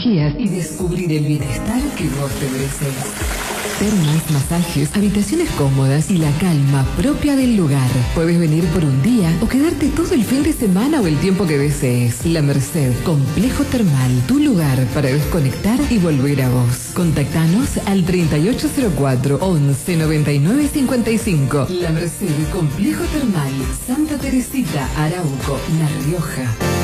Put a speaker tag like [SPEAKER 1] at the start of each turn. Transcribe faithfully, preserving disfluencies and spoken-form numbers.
[SPEAKER 1] energías y descubrir el bienestar que vos te mereces. Termas, masajes, habitaciones cómodas y la calma propia del lugar. Puedes venir por un día o quedarte todo el fin de semana o el tiempo que desees. La Merced, Complejo Termal, tu lugar para desconectar y volver a vos. Contactanos al treinta y ocho cero cuatro, once noventa y nueve cincuenta y cinco. La Merced, Complejo Termal, Santa Teresita, Arauco, La Rioja.